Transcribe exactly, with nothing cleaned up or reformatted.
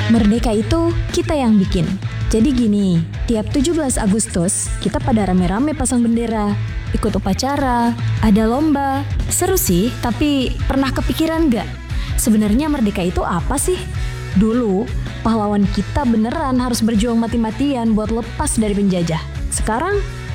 Merdeka itu kita yang bikin. Jadi gini, tiap tujuh belas Agustus kita pada rame-rame pasang bendera, ikut upacara, ada lomba. Seru sih, tapi pernah kepikiran gak? Sebenarnya merdeka itu apa sih? Dulu, pahlawan kita beneran harus berjuang mati-matian buat lepas dari penjajah. Sekarang,